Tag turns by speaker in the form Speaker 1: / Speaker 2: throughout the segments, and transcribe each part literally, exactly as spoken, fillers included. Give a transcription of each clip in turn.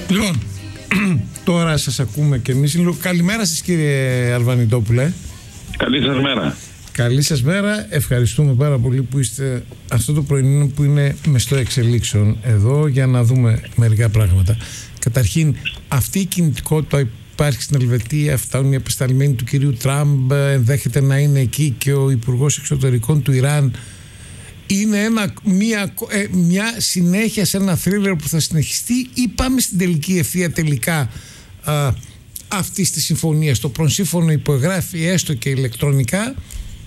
Speaker 1: Λοιπόν, τώρα σας ακούμε και εμείς. Καλημέρα σας, κύριε Αλβανιτόπουλε.
Speaker 2: Καλή σας μέρα.
Speaker 1: Καλή σας μέρα. Ευχαριστούμε πάρα πολύ που είστε αυτό το πρωινό που είναι μες στο εξελίξεων εδώ, για να δούμε μερικά πράγματα. Καταρχήν, αυτή η κινητικότητα υπάρχει στην Ελβετία. Φτάνουν οι απεσταλμένοι του κυρίου Τραμπ. Ενδέχεται να είναι εκεί και ο Υπουργός Εξωτερικών του Ιράν. Είναι ένα, μια, ε, μια συνέχεια σε ένα θρίλερ που θα συνεχιστεί, ή πάμε στην τελική ευθεία τελικά α, αυτής της συμφωνίας? Το προσύμφωνο υπογράφει έστω και ηλεκτρονικά.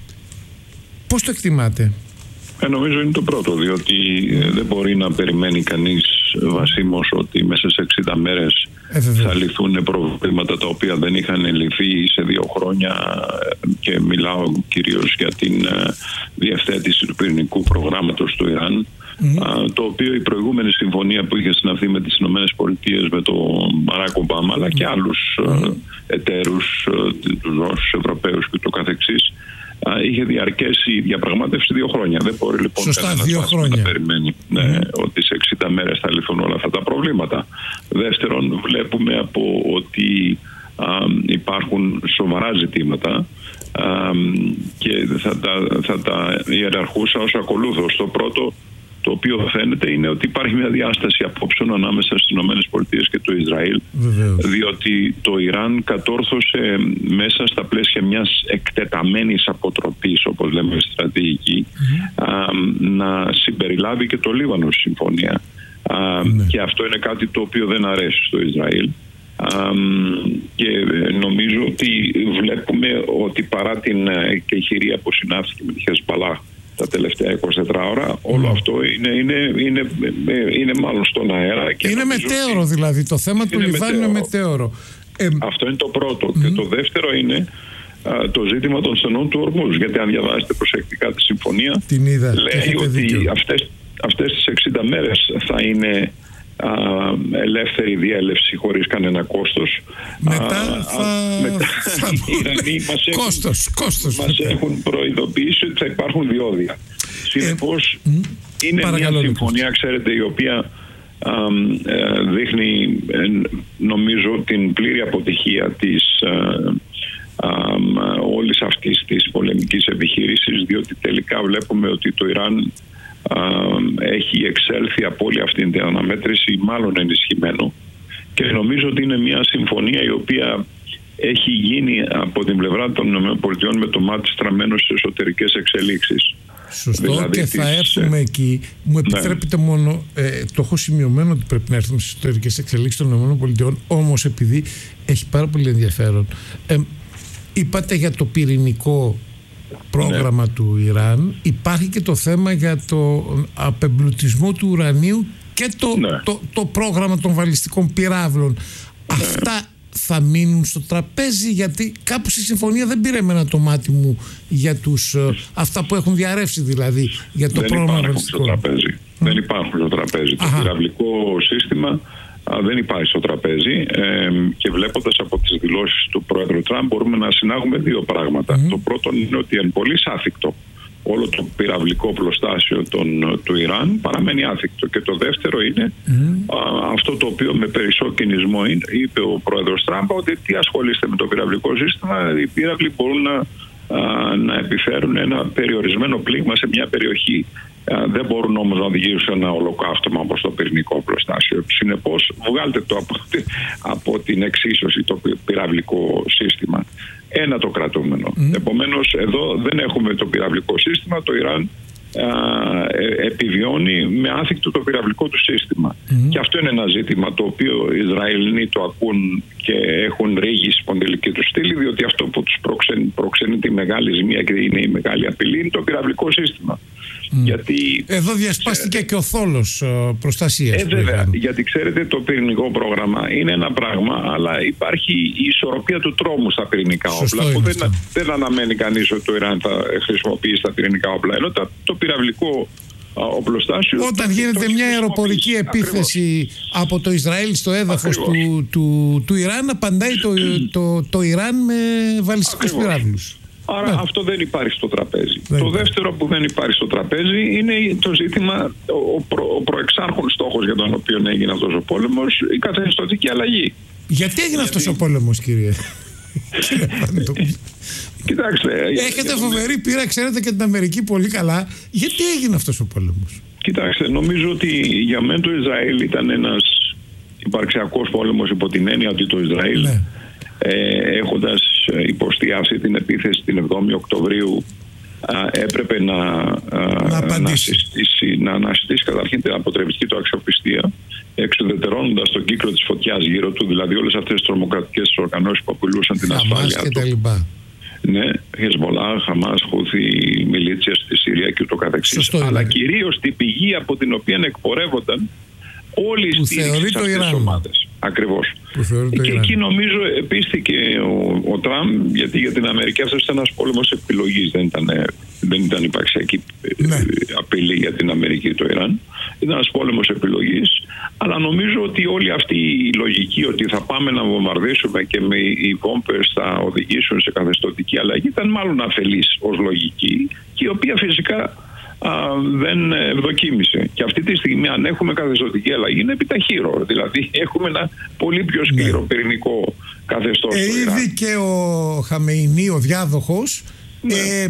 Speaker 1: Πώς το εκτιμάτε?
Speaker 2: Ε, νομίζω είναι το πρώτο, διότι ε, δεν μπορεί να περιμένει κανείς βασίμως ότι μέσα σε εξήντα μέρες ε, θα λυθούν προβλήματα τα οποία δεν είχαν λυθεί σε δύο χρόνια, και μιλάω κυρίως για την ε, διευθέτηση του πυρηνικού προγράμματος του Ιράν, mm. α, το οποίο η προηγούμενη συμφωνία που είχε συναυθεί με τις Ηνωμένες Πολιτείες, με τον Μπαράκ Ομπάμα, αλλά και άλλους mm. ε, εταίρους, ε, τους Ρώσους, Ευρωπαίους και το καθεξής, είχε διαρκέσει η διαπραγμάτευση δύο χρόνια. Δεν μπορεί λοιπόν κανένας να περιμένει ναι, mm. ότι σε εξήντα μέρες θα λυθούν όλα αυτά τα προβλήματα. Δεύτερον, βλέπουμε από ότι α, υπάρχουν σοβαρά ζητήματα α, και θα τα, θα τα ιεραρχούσα ως ακολούθως. Το πρώτο, το οποίο φαίνεται, είναι ότι υπάρχει μια διάσταση απόψεων ανάμεσα στις ΗΠΑ και το Ισραήλ. Βεβαίως. Διότι το Ιράν κατόρθωσε μέσα στα πλαίσια μιας εκτεταμένης αποτροπής, όπως λέμε στη στρατηγική, mm-hmm. α, να συμπεριλάβει και το Λίβανο στη συμφωνία. Α, mm-hmm. Και αυτό είναι κάτι το οποίο δεν αρέσει στο Ισραήλ. Α, και νομίζω ότι βλέπουμε ότι παρά την εκεχηρία που συνάφθηκε με τη Χεσμπαλάχ τα τελευταία είκοσι τέσσερα ώρα, mm. όλο αυτό είναι, είναι, είναι, είναι μάλλον στον αέρα. Και
Speaker 1: είναι μετέωρο ότι... δηλαδή. Το θέμα του Λιβάνου είναι μετέωρο. Ε...
Speaker 2: Αυτό είναι το πρώτο. Mm. Και το δεύτερο είναι α, το ζήτημα των στενών του Ορμούζ. Γιατί αν διαβάσετε προσεκτικά τη συμφωνία,
Speaker 1: την είδα,
Speaker 2: λέει ότι αυτές, αυτές τις εξήντα μέρες θα είναι α, ελεύθερη διέλευση χωρίς κανένα κόστος.
Speaker 1: Μετά α, θα... μετά... θα...
Speaker 2: οι Ιρανοί μας έχουν,
Speaker 1: κόστος, κόστος,
Speaker 2: μας έχουν προειδοποιήσει ότι θα υπάρχουν διόδια. Συνεπώς ε, είναι μια συμφωνία, ξέρετε, η οποία α, ε, δείχνει ε, νομίζω την πλήρη αποτυχία της ε, α, όλης αυτής της πολεμικής επιχείρησης, διότι τελικά βλέπουμε ότι το Ιράν έχει εξέλθει από όλη αυτή την αναμέτρηση μάλλον ενισχυμένο, και νομίζω ότι είναι μια συμφωνία η οποία έχει γίνει από την πλευρά των ΗΠΑ με το μάτι στραμμένο στις εσωτερικές εξελίξεις.
Speaker 1: Σωστό, δηλαδή, και θα της... έρθουμε εκεί. Μου επιτρέπετε ναι. μόνο, ε, το έχω σημειωμένο ότι πρέπει να έρθουμε στις εσωτερικές εξελίξεις των ΗΠΑ, όμως επειδή έχει πάρα πολύ ενδιαφέρον, ε, είπατε για το πυρηνικό πρόγραμμα ναι. του Ιράν, υπάρχει και το θέμα για το απεμπλουτισμό του ουρανίου και το, ναι. το, το, το πρόγραμμα των βαλιστικών πυράβλων. Ναι. Αυτά θα μείνουν στο τραπέζι? Γιατί κάπου στη συμφωνία δεν πήρε εμένα το μάτι μου για τους, αυτά που έχουν διαρρεύσει, δηλαδή για το
Speaker 2: δεν
Speaker 1: πρόγραμμα βαλιστικών.
Speaker 2: Στο τραπέζι. Mm. Δεν υπάρχουν στο τραπέζι. Αχα. Το πυραυλικό σύστημα α, δεν υπάρχει στο τραπέζι, ε, και βλέποντας από τις δηλώσεις του Πρόεδρου Τραμπ μπορούμε να συνάγουμε δύο πράγματα. Mm. Το πρώτο είναι ότι είναι πολύ άθικτο όλο το πυραυλικό πλωστάσιο των, του Ιράν παραμένει άθικτο, και το δεύτερο είναι mm. α, αυτό το οποίο με περισσό κινησμό είναι, είπε ο Πρόεδρος Τραμπ, ότι τι ασχολείστε με το πυραυλικό σύστημα, οι πύραυλοι μπορούν να, α, να επιφέρουν ένα περιορισμένο πλήγμα σε μια περιοχή. Δεν μπορούν όμως να οδηγήσουν ένα ολοκαύτωμα όπως το πυρηνικό πλωστάσιο. Συνεπώς, βγάλτε το από, από την εξίσωση το πυραυλικό σύστημα. Ένα το κρατούμενο. Mm. Επομένως, εδώ δεν έχουμε το πυραυλικό σύστημα. Το Ιράν α, ε, επιβιώνει με άθικτο το πυραυλικό του σύστημα. Mm. Και αυτό είναι ένα ζήτημα το οποίο οι Ισραηλινοί το ακούν και έχουν ρίγη στη σπονδυλική του στήλη, διότι αυτό που τους προξενεί, προξενεί τη μεγάλη ζημία και είναι η μεγάλη απειλή είναι το πυραυλικό σύστημα. Mm. Γιατί,
Speaker 1: εδώ διασπάστηκε ξέρετε, και ο θόλος προστασίας.
Speaker 2: Ε, βέβαια, γιατί ξέρετε, το πυρηνικό πρόγραμμα είναι ένα πράγμα, αλλά υπάρχει η ισορροπία του τρόμου στα πυρηνικά όπλα, που δεν, δεν αναμένει κανείς ότι το Ιράν θα χρησιμοποιήσει τα πυρηνικά όπλα, ενώ το, το πυραυλικό οπλοστάσιο... Όταν γίνεται
Speaker 1: μια αεροπορική επίθεση ακριβώς από το Ισραήλ στο έδαφος του, του, του Ιράν, απαντάει το, το, το Ιράν με βαλιστικούς πυράβλους.
Speaker 2: Άρα ναι. αυτό δεν υπάρχει στο τραπέζι. Δεν το υπάρχει. Δεύτερο που δεν υπάρχει στο τραπέζι είναι το ζήτημα, ο, προ, ο προεξάρχον στόχος για τον οποίο έγινε αυτός ο πόλεμος, η καθεστωτική αλλαγή.
Speaker 1: Γιατί έγινε Γιατί... αυτός ο πόλεμος, κύριε?
Speaker 2: Κοιτάξτε,
Speaker 1: έχετε φοβερή πείρα, ξέρετε και την Αμερική πολύ καλά. Γιατί έγινε αυτός ο πόλεμος?
Speaker 2: Κοιτάξτε, νομίζω ότι για μένα το Ισραήλ ήταν ένας υπαρξιακός πόλεμος, υπό την έννοια ότι το Ισραήλ ναι. ε, έχοντας υποστεί αυτή την επίθεση την εβδόμη Οκτωβρίου α, έπρεπε να,
Speaker 1: να,
Speaker 2: να, ανασυστήσει, να ανασυστήσει καταρχήν την αποτρεπτική του αξιοπιστία, εξουδετερώνοντας τον κύκλο της φωτιάς γύρω του, δηλαδή όλες αυτές τις τρομοκρατικές οργανώσεις που απειλούσαν την ασφάλεια του. Ναι, Χεσμολά, Χαμάς, Χούθη, μιλίτσια στη Συρία και ούτω καθεξής. Αλλά κυρίως την πηγή από την οποία εκπορεύονταν όλοι οι στήριξεις αυτές τις ομάδες. Ακριβώς. Και εκεί νομίζω επίστηκε ο, ο Τραμπ, γιατί για την Αμερική αυτός ήταν ένας πόλεμος επιλογής, δεν ήταν, δεν ήταν υπαρξιακή ναι. απειλή για την Αμερική το Ιράν. Ήταν ένας πόλεμος επιλογής, αλλά νομίζω ότι όλη αυτή η λογική ότι θα πάμε να βομβαρδίσουμε και με οι βόμπες θα οδηγήσουν σε καθεστωτική αλλαγή ήταν μάλλον αφελής ως λογική, και η οποία φυσικά Α, δεν ευδοκίμησε. Και αυτή τη στιγμή, αν έχουμε καθεστωτική αλλαγή, είναι επιταχύρω. Δηλαδή, έχουμε ένα πολύ πιο σκληρό ναι. πυρηνικό καθεστώς.
Speaker 1: Ε, ήδη και ο Χαμεϊνί, ο διάδοχος, ναι. ε,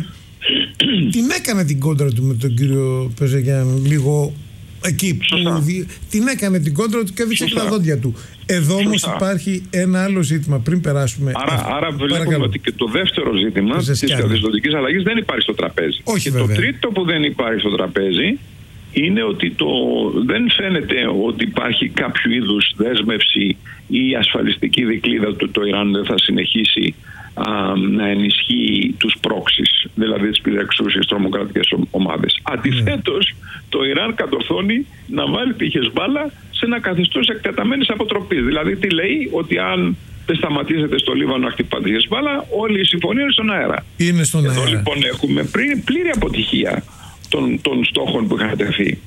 Speaker 1: την έκανε την κόντρα του με τον κύριο Πεζεγιάν λίγο εκεί. Που, την έκανε την κόντρα του και έδειξε και τα δόντια του. Εδώ όμως υπάρχει ένα άλλο ζήτημα πριν περάσουμε.
Speaker 2: Άρα, αυτό. άρα βλέπουμε Παρακαλώ. ότι και το δεύτερο ζήτημα της καθεστωτικής αλλαγής δεν υπάρχει στο τραπέζι.
Speaker 1: Όχι,
Speaker 2: και
Speaker 1: βέβαια.
Speaker 2: Το τρίτο που δεν υπάρχει στο τραπέζι είναι ότι το, δεν φαίνεται ότι υπάρχει κάποιο είδους δέσμευση ή ασφαλιστική δικλείδα του το Ιράν δεν θα συνεχίσει α, να ενισχύει τους πρόξεις, δηλαδή τις πυρεξούσιες τρομοκρατικές ομάδες. Αντιθέτως, mm. το Ιράν κατορθώνει να βάλει τη Χεσμπάλα σε ένα καθεστώς εκτεταμένης αποτροπής. Δηλαδή, τι λέει? Ότι αν δεν σταματήσετε στο Λίβανο να χτυπάτε τη Χεσμπάλα, όλη η συμφωνία είναι στον αέρα.
Speaker 1: Είναι στον
Speaker 2: Εδώ
Speaker 1: αέρα.
Speaker 2: λοιπόν έχουμε πλήρη αποτυχία των, των στόχων που είχαν τεθεί.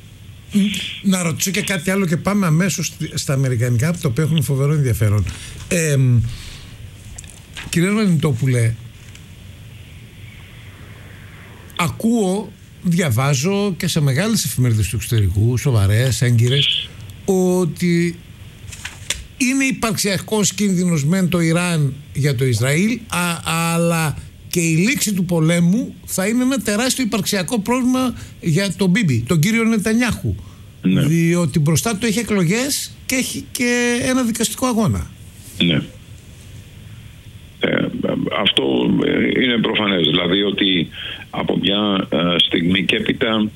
Speaker 1: Να ρωτήσω και κάτι άλλο και πάμε αμέσως στα αμερικανικά, το οποίο έχουν φοβερό ενδιαφέρον. Ε, κύριε Μανιτόπουλε, ακούω, διαβάζω και σε μεγάλες εφημερίδες του εξωτερικού, σοβαρές, έγκυρες, ότι είναι υπαρξιακός κίνδυνος μεν το Ιράν για το Ισραήλ, α, αλλά και η λήξη του πολέμου θα είναι ένα τεράστιο υπαρξιακό πρόβλημα για τον Μπίμπι, τον κύριο Νετανιάχου. Ναι. Διότι μπροστά του έχει εκλογές και έχει και ένα δικαστικό αγώνα. Ναι.
Speaker 2: Ε, αυτό είναι προφανές. Δηλαδή ότι από μια ε, στιγμή και έπειτα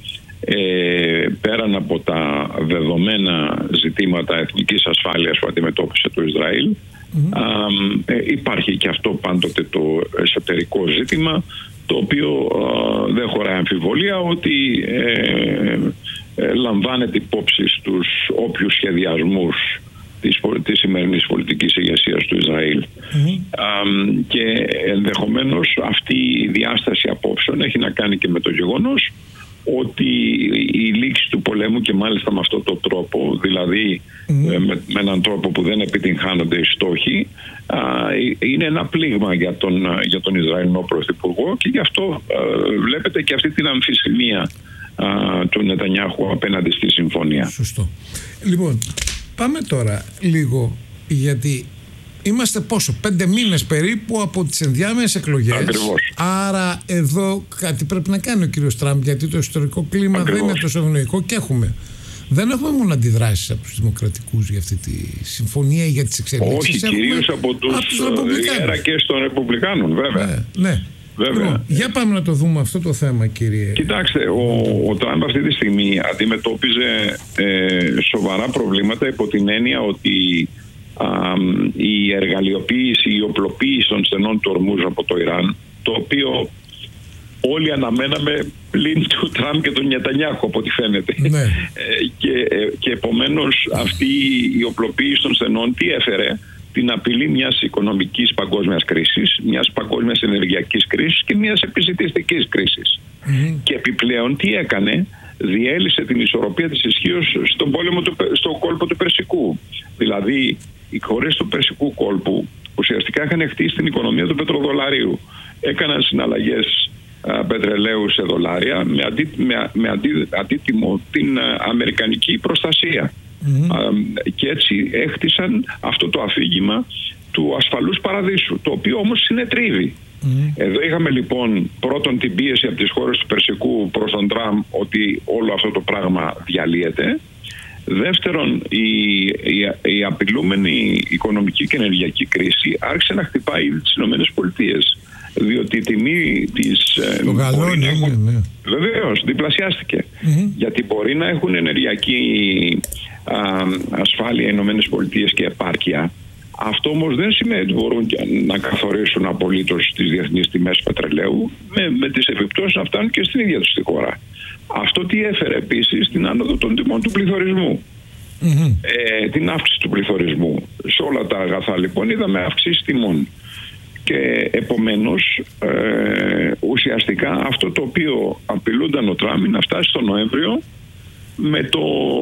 Speaker 2: ε, πέραν από τα δεδομένα ζητήματα εθνικής ασφάλειας που αντιμετώπισε το Ισραήλ, mm-hmm. ε, υπάρχει και αυτό πάντοτε το εσωτερικό ζήτημα, το οποίο ε, δεν χωράει αμφιβολία ότι ε, ε, λαμβάνεται υπόψη στους όποιους σχεδιασμούς της, της σημερινής πολιτικής ηγεσίας του Ισραήλ. Mm-hmm. ε, και ενδεχομένως αυτή η διάσταση απόψεων έχει να κάνει και με το γεγονός ότι η λήξη του πολέμου, και μάλιστα με αυτόν τον τρόπο, δηλαδή mm. με, με έναν τρόπο που δεν επιτυγχάνονται οι στόχοι, α, είναι ένα πλήγμα για τον, για τον Ισραηλινό Πρωθυπουργό, και γι' αυτό α, βλέπετε και αυτή την αμφισημία α, του Νετανιάχου απέναντι στη συμφωνία.
Speaker 1: Σωστό. Λοιπόν, πάμε τώρα λίγο, γιατί είμαστε πόσο, πέντε μήνες περίπου από τις ενδιάμεσες εκλογές.
Speaker 2: Ακριβώς.
Speaker 1: Άρα εδώ κάτι πρέπει να κάνει ο κύριος Τραμπ, γιατί το ιστορικό κλίμα Ακριβώς. δεν είναι τόσο ευνοϊκό και έχουμε. Δεν έχουμε μόνο αντιδράσεις από τους δημοκρατικούς για αυτή τη συμφωνία ή για τις εξελίξεις.
Speaker 2: Όχι, κυρίως από τους, τους ιεραρχές των Ρεπουμπλικάνων, βέβαια.
Speaker 1: Ναι, ναι.
Speaker 2: Βέβαια.
Speaker 1: Λοιπόν, για πάμε να το δούμε αυτό το θέμα, κύριε.
Speaker 2: Κοιτάξτε, ο, ο Τραμπ αυτή τη στιγμή αντιμετώπιζε ε, σοβαρά προβλήματα υπό την έννοια ότι Α, η εργαλειοποίηση, η οπλοποίηση των στενών του Ορμούζ από το Ιράν, το οποίο όλοι αναμέναμε πλην του Τραμπ και του Νετανιάχου από ό,τι φαίνεται.
Speaker 1: Ναι.
Speaker 2: ε, και, και επομένως αυτή η οπλοποίηση των στενών τι έφερε? Την απειλή μιας οικονομικής παγκόσμιας κρίσης, μιας παγκόσμιας ενεργειακής κρίσης και μιας επισητιστικής κρίσης. Mm-hmm. Και επιπλέον τι έκανε? Διέλυσε την ισορροπία της ισχύως στον πόλεμο του, στον κόλπο του Περσικού. Δηλαδή οι χώρες του Περσικού κόλπου ουσιαστικά είχαν χτίσει την οικονομία του πετροδολαρίου. έκαναν συναλλαγές α, πετρελαίου σε δολάρια με, αντί, με, με αντί, αντίτιμο την α, αμερικανική προστασία. Mm-hmm. Α, και έτσι έχτισαν αυτό το αφήγημα του ασφαλούς παραδείσου, το οποίο όμως συνετρίβει. Mm. Εδώ είχαμε λοιπόν πρώτον την πίεση από τις χώρες του Περσικού προς τον Τραμπ ότι όλο αυτό το πράγμα διαλύεται. Δεύτερον, η, η, η απειλούμενη οικονομική και ενεργειακή κρίση άρχισε να χτυπάει ήδη τις Ηνωμένες Πολιτείες, διότι η τιμή της
Speaker 1: το γαλόνι, ναι, έχουν... ναι.
Speaker 2: βεβαίως διπλασιάστηκε. Mm-hmm. Γιατί μπορεί να έχουν ενεργειακή α, ασφάλεια οι Ηνωμένες Πολιτείες και επάρκεια. Αυτό όμως δεν σημαίνει ότι μπορούν να καθορίσουν απολύτως τις διεθνείς τιμές πετρελαίου, με, με τις επιπτώσεις να φτάνουν και στην ίδια τους τη χώρα. Αυτό τι έφερε επίσης την άνοδο των τιμών του πληθωρισμού. Mm-hmm. Ε, την αύξηση του πληθωρισμού. Σε όλα τα αγαθά λοιπόν είδαμε αύξηση τιμών. Και επομένως ε, ουσιαστικά αυτό το οποίο απειλούνταν ο Τραμπ να φτάσει τον Νοέμβριο με το,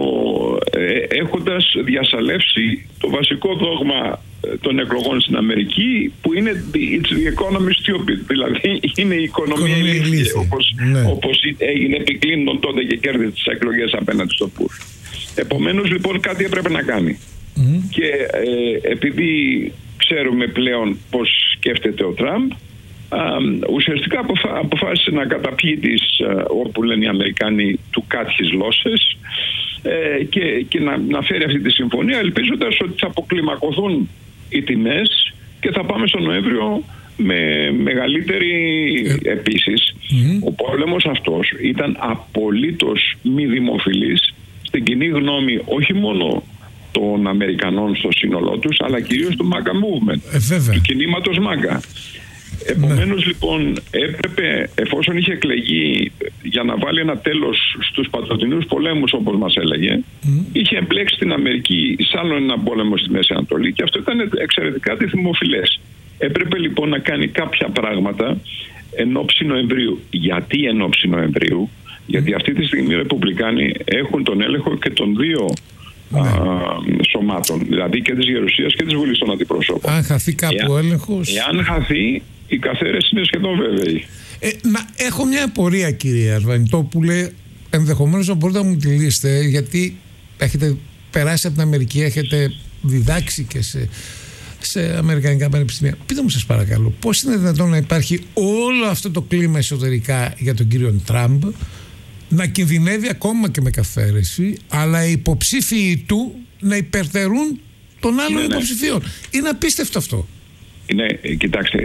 Speaker 2: ε, έχοντας διασαλεύσει το βασικό δόγμα των εκλογών στην Αμερική, που είναι it's the economy stupid, δηλαδή είναι η οικονομία ηλίθια, όπως, ναι. όπως έγινε επί Κλίντον τότε και κέρδισε τις εκλογές απέναντι στο Πουρ. Επομένως λοιπόν κάτι έπρεπε να κάνει. Mm-hmm. Και ε, επειδή ξέρουμε πλέον πώς σκέφτεται ο Τραμπ, α, ουσιαστικά αποφα, αποφάσισε να καταπιεί τις, όπου λένε οι Αμερικάνοι, to cut his losses, ε, και, και να, να φέρει αυτή τη συμφωνία, ελπίζοντας ότι θα αποκλιμακωθούν οι τιμές και θα πάμε στο Νοέμβριο με μεγαλύτερη επίσης. Mm-hmm. Ο πόλεμος αυτός ήταν απολύτως μη δημοφιλής στην κοινή γνώμη, όχι μόνο των Αμερικανών στο σύνολό τους, αλλά κυρίως του MAGA movement, ε, του κινήματος MAGA. Επομένως ναι. λοιπόν έπρεπε, εφόσον είχε εκλεγεί για να βάλει ένα τέλος στους πατροτινούς πολέμους, όπως μας έλεγε, mm. είχε εμπλέξει την Αμερική σε άλλο ένα πόλεμο στη Μέση Ανατολή, και αυτό ήταν εξαιρετικά δημοφιλές. Έπρεπε λοιπόν να κάνει κάποια πράγματα εν ώψη Νοεμβρίου. Γιατί εν ώψη Νοεμβρίου? Mm. Γιατί αυτή τη στιγμή οι Ρεπουμπλικάνοι έχουν τον έλεγχο και των δύο ναι. α, σωμάτων, δηλαδή και της Γερουσίας και της Βουλής των Αντιπροσώπων.
Speaker 1: Αν χαθεί κάπου
Speaker 2: Εάν,
Speaker 1: ο έλεγχος...
Speaker 2: Εάν χαθεί, οι καθαίρες είναι σχεδόν βέβαιοι.
Speaker 1: Ε, να, έχω μια απορία, κύριε Αρβανιτόπουλε, ενδεχομένως να μπορείτε να μου τη λύσετε, γιατί έχετε περάσει από την Αμερική, έχετε διδάξει και σε, σε αμερικανικά πανεπιστήμια. Πείτε μου σας παρακαλώ, πώς είναι δυνατόν να υπάρχει όλο αυτό το κλίμα εσωτερικά για τον κύριο Τραμπ, να κινδυνεύει ακόμα και με καθαίρεση, αλλά οι υποψήφοι του να υπερτερούν των άλλων ναι, υποψηφίων. Ναι. Είναι απίστευτο αυτό. Είναι,
Speaker 2: κοιτάξτε,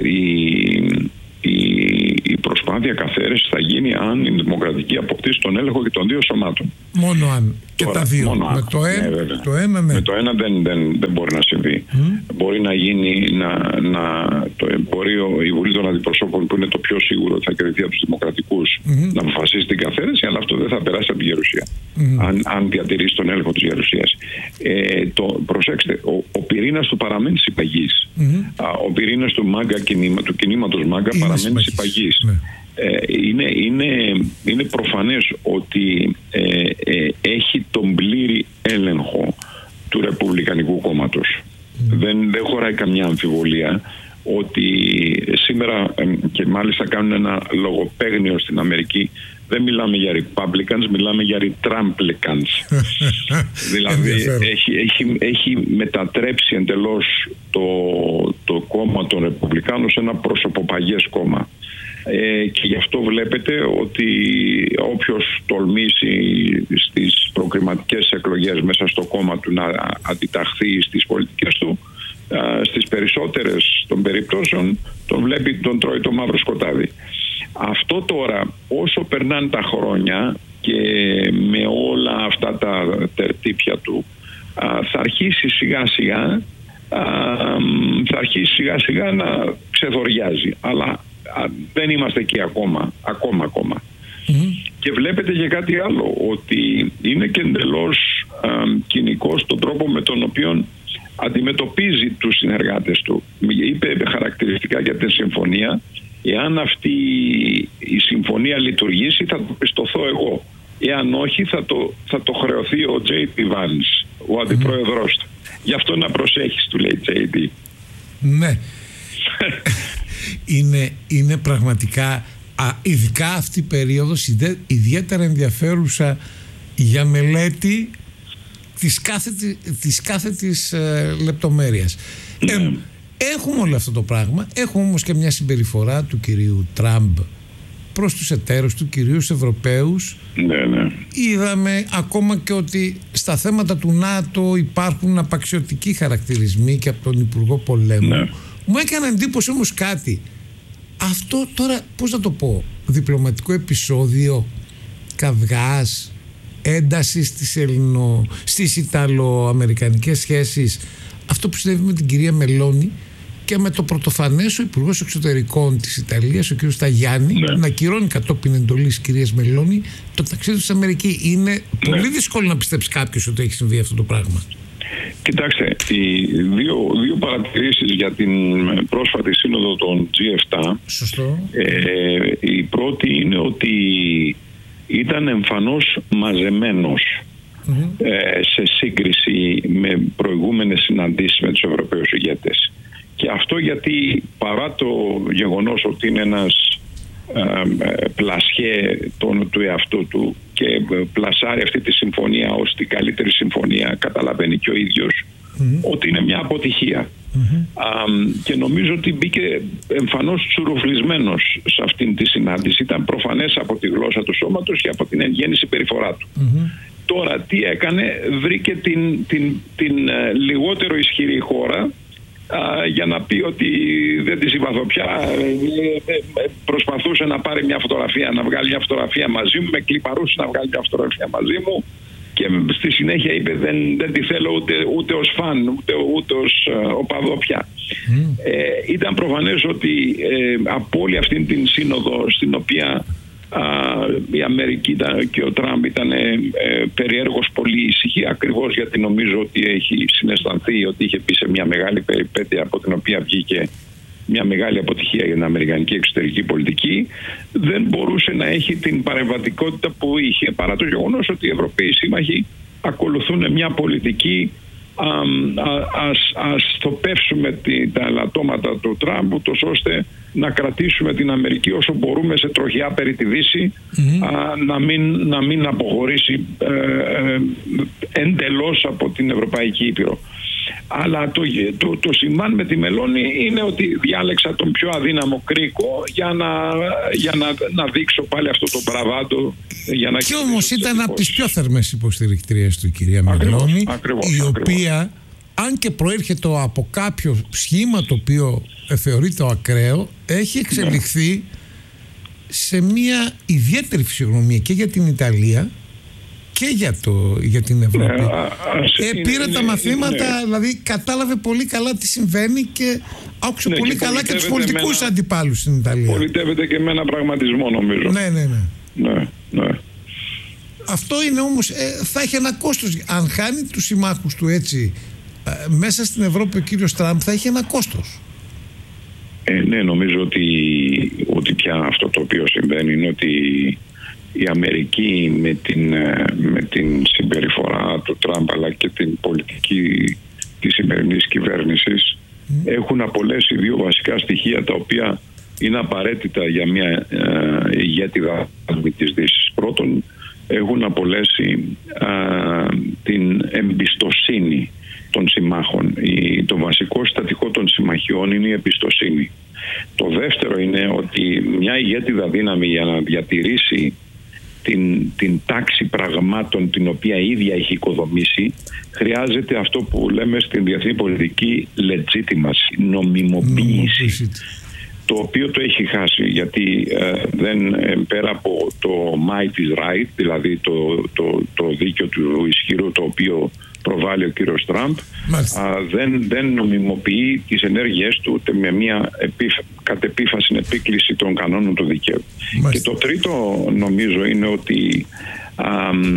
Speaker 2: η, η, η προσπάθεια καθαίρεσης θα γίνει αν η Δημοκρατική αποκτήσει τον έλεγχο και των δύο σωμάτων.
Speaker 1: Μόνο αν. Και Τώρα, τα δύο. Με
Speaker 2: αν.
Speaker 1: το, ένα,
Speaker 2: ναι,
Speaker 1: το ένα, ναι.
Speaker 2: Με το ένα δεν, δεν, δεν μπορεί να συμβεί. Mm. Μπορεί να γίνει, να, να, το εμπορίο, η Βουλή των Αντιπροσώπων, που είναι το πιο σίγουρο ότι θα κερδιθεί από τους Δημοκρατικούς, mm. να αποφασίσει την καθαίρεση, αλλά αυτό δεν θα περάσει από τη Γερουσία. Mm. Αν, αν διατηρήσει τον έλεγχο της Γερουσίας. Ε, το, προσέξτε, ο, ο πυρήνας του παραμένει συμπαγής. Mm. Ο πυρήνας του, μάγκα, κινήμα, του κινήματος MAGA παραμένει συμπαγής. Ναι. Ε, είναι, είναι, είναι προφανές ότι ε, ε, έχει τον πλήρη έλεγχο του Ρεπουμπλικανικού κόμματος. Mm. Δεν, δεν χωράει καμιά αμφιβολία ότι σήμερα, ε, και μάλιστα κάνουν ένα λογοπαίγνιο στην Αμερική, δεν μιλάμε για Republicans, μιλάμε για Trumplicans. Δηλαδή έχει, έχει, έχει μετατρέψει εντελώς το, το κόμμα των Ρεπουμπλικάνων σε ένα προσωποπαγές κόμμα. Ε, και γι' αυτό βλέπετε ότι όποιος τολμήσει στις προκριματικές εκλογές μέσα στο κόμμα του να αντιταχθεί στις πολιτικές του, α, στις περισσότερες των περιπτώσεων τον βλέπει, τον τρώει το μαύρο σκοτάδι. Αυτό τώρα, όσο περνάνε τα χρόνια και με όλα αυτά τα τερτύπια του, α, θα αρχίσει σιγά σιγά α, θα αρχίσει σιγά σιγά να ξεθοριάζει, αλλά δεν είμαστε εκεί ακόμα, ακόμα, ακόμα. Mm-hmm. Και βλέπετε και κάτι άλλο, ότι είναι και εντελώς α, κοινικός τον τρόπο με τον οποίο αντιμετωπίζει τους συνεργάτες του. Είπε χαρακτηριστικά για τη συμφωνία, εάν αυτή η συμφωνία λειτουργήσει θα το πιστωθώ εγώ. Εάν όχι θα το, θα το χρεωθεί ο τζέι πι Vance, ο αντιπρόεδρος του. Γι' αυτό να προσέχεις, του λέει τζέι πι.
Speaker 1: Ναι. είναι, είναι πραγματικά α, ειδικά αυτή η περίοδος ιδιαίτερα ενδιαφέρουσα για μελέτη της κάθε, της κάθε της ε, λεπτομέρειας. Ναι. Ε, έχουμε όλο αυτό το πράγμα, έχουμε όμως και μια συμπεριφορά του κυρίου Τραμπ προς τους εταίρους του, κυρίους Ευρωπαίους.
Speaker 2: Ναι, ναι.
Speaker 1: Είδαμε ακόμα και ότι στα θέματα του ΝΑΤΟ υπάρχουν απαξιωτικοί χαρακτηρισμοί και από τον Υπουργό Πολέμου. Ναι. Μου έκανε εντύπωση όμως κάτι. Αυτό τώρα, πώς να το πω, διπλωματικό επεισόδιο καυγάς, ένταση στις, Ελληνο, στις Ιταλο-αμερικανικές σχέσεις, αυτό που συνέβη με την κυρία Μελώνη και με το πρωτοφανές ο Υπουργός Εξωτερικών της Ιταλίας, ο κ. Ταγιάννη, ναι. να ακυρώνει κατόπιν εντολής της κυρίας Μελώνη το ταξίδι στην Αμερική. Είναι ναι. πολύ δύσκολο να πιστέψει κάποιος ότι έχει συμβεί αυτό το πράγμα.
Speaker 2: Κοιτάξτε, οι δύο, δύο παρατηρήσεις για την πρόσφατη σύνοδο των τζι επτά.
Speaker 1: Σωστό.
Speaker 2: Ε, η πρώτη είναι ότι ήταν εμφανώς μαζεμένος mm-hmm. ε, σε σύγκριση με προηγούμενες συναντήσεις με τους Ευρωπαίους ηγέτες. Και αυτό γιατί παρά το γεγονός ότι είναι ένας ε, πλασιέ τον, του εαυτού του και πλασάρει αυτή τη συμφωνία ως την καλύτερη συμφωνία, καταλαβαίνει και ο ίδιος mm-hmm. ότι είναι μια αποτυχία. Mm-hmm. Α, και νομίζω ότι μπήκε εμφανώς τσουρουφλισμένος σε αυτήν τη συνάντηση. Ήταν προφανές από τη γλώσσα του σώματος και από την εν γέννη συμπεριφορά του. Mm-hmm. Τώρα τι έκανε, βρήκε την, την, την uh, λιγότερο ισχυρή χώρα uh, για να πει ότι δεν τη συμπαθώ πια. Προσπαθούσε να πάρει μια φωτογραφία, να βγάλει μια φωτογραφία μαζί μου, με κλιπαρούσε να βγάλει μια φωτογραφία μαζί μου. Και στη συνέχεια είπε δεν, δεν τη θέλω ούτε, ούτε ως φαν, ούτε, ούτε ως uh, οπαδό πια. Mm. Ε, ήταν προφανές ότι ε, από όλη αυτή την σύνοδο στην οποία uh, η Αμερική ήταν, και ο Τραμπ ήταν ε, ε, περιέργως πολύ ήσυχη, ακριβώς γιατί νομίζω ότι έχει συναισθανθεί ότι είχε πει σε μια μεγάλη περιπέτεια από την οποία βγήκε μια μεγάλη αποτυχία για την αμερικανική εξωτερική πολιτική, δεν μπορούσε να έχει την παρεμβατικότητα που είχε, παρά το γεγονός ότι οι Ευρωπαίοι σύμμαχοι ακολουθούν μια πολιτική α, α, ας, ας θοπεύσουμε τη, τα ελαττώματα του Τραμπ, ούτως ώστε να κρατήσουμε την Αμερική όσο μπορούμε σε τροχιά περί τη Δύση, mm-hmm. α, να, μην, να μην αποχωρήσει ε, ε, εντελώς από την Ευρωπαϊκή Ήπειρο. Αλλά το, το, το σημάν με τη Μελώνη είναι ότι διάλεξα τον πιο αδύναμο κρίκο για να, για να, να δείξω πάλι αυτό το μπραβάντο. Για να
Speaker 1: και όμως ήταν από τις πιο θερμές υποστηρικτρίες του η κυρία Μελώνη, η οποία ακριβώς. αν και προέρχεται από κάποιο σχήμα το οποίο θεωρείται ακραίο, έχει εξελιχθεί ναι. σε μια ιδιαίτερη φυσιογνωμία και για την Ιταλία και για, το, για την Ευρώπη. Ναι, ε, πήρε είναι, τα μαθήματα, ναι. δηλαδή κατάλαβε πολύ καλά τι συμβαίνει και άκουσε ναι, πολύ και καλά και τους πολιτικούς ένα, αντιπάλους στην Ιταλία.
Speaker 2: Πολιτεύεται και με ένα πραγματισμό νομίζω.
Speaker 1: Ναι, ναι, ναι.
Speaker 2: ναι, ναι.
Speaker 1: Αυτό είναι όμως, ε, θα έχει ένα κόστος. Αν χάνει τους συμμάχους του έτσι ε, μέσα στην Ευρώπη ο κύριος Τραμπ θα έχει ένα κόστος.
Speaker 2: Ε, ναι, νομίζω ότι, ότι πια αυτό το οποίο συμβαίνει είναι ότι η Αμερική με την, με την συμπεριφορά του Τραμπ αλλά και την πολιτική της σημερινής κυβέρνησης mm. έχουν απολέσει δύο βασικά στοιχεία τα οποία είναι απαραίτητα για μια ε, ηγέτιδα της Δύσης. Πρώτον, έχουν απολέσει ε, την εμπιστοσύνη των συμμάχων. Η, το βασικό συστατικό των συμμαχιών είναι η εμπιστοσύνη. Το δεύτερο είναι ότι μια ηγέτιδα δύναμη για να διατηρήσει Την, την τάξη πραγμάτων την οποία ίδια έχει οικοδομήσει χρειάζεται αυτό που λέμε στην διεθνή πολιτική legitimacy, νομιμοποίηση, το οποίο το έχει χάσει γιατί ε, δεν, ε, πέρα από το might is right, δηλαδή το, το, το δίκαιο του ισχυρού το οποίο προβάλλει ο κύριος Τραμπ, α, δεν, δεν νομιμοποιεί τις ενέργειές του ούτε με μια επίφ, κατ' επίφαση επίκληση των κανόνων του δικαίου. Μάλιστα. Και το τρίτο νομίζω είναι ότι α,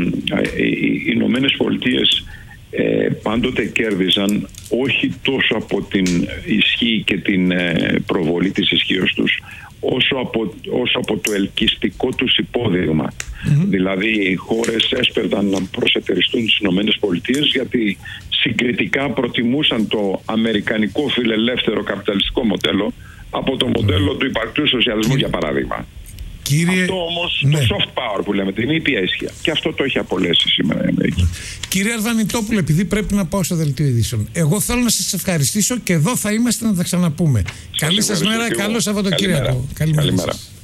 Speaker 2: οι Ηνωμένες Πολιτείες ε, πάντοτε κέρδιζαν όχι τόσο από την ισχύ και την ε, προβολή της ισχύως τους όσο από, όσο από το ελκυστικό τους υπόδειγμα. Mm-hmm. Δηλαδή οι χώρες έσπερδαν να προσετεριστούν στις Ηνωμένες Πολιτείες γιατί συγκριτικά προτιμούσαν το αμερικανικό φιλελεύθερο καπιταλιστικό μοντέλο από το μοντέλο του υπαρκτού σοσιαλισμού, για παράδειγμα.
Speaker 1: Κύριε...
Speaker 2: Αυτό όμως,
Speaker 1: ναι.
Speaker 2: το soft power που λέμε, την ήπια ισχύα. Και αυτό το έχει απολέσει σήμερα η Αμερική.
Speaker 1: Κύριε Αρβανιτόπουλε, επειδή πρέπει να πάω στο δελτίο ειδήσεων, εγώ θέλω να σας ευχαριστήσω και εδώ θα είμαστε να τα ξαναπούμε. Σας Καλή σας μέρα, καλό Σαββατοκύριακο.
Speaker 2: Καλημέρα. Καλημέρα.